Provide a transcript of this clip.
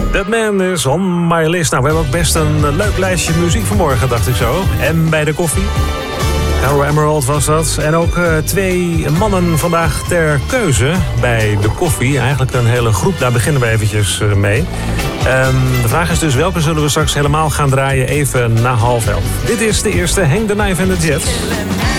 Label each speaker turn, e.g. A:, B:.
A: That Man is on my list. Nou, we hebben ook best een leuk lijstje muziek vanmorgen, dacht ik zo. En bij de koffie. Arrow Emerald was dat. En ook 2 mannen vandaag ter keuze bij de koffie. Eigenlijk een hele groep, daar beginnen we eventjes mee. De vraag is dus, welke zullen we straks helemaal gaan draaien even na 10:30. Dit is de eerste Henk de Nijf en de Jets.